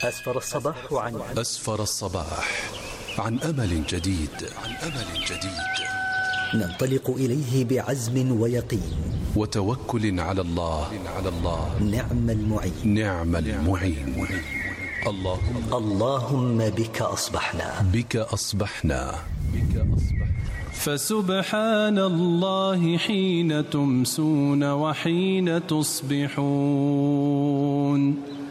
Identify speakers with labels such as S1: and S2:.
S1: أسفر الصباح عن أمل جديد.
S2: ننطلق إليه بعزم ويقين
S1: وتوكل على الله.
S2: نعم المعين. اللهم بك أصبحنا.
S3: فسبحان الله حين تمسون وحين تصبحون.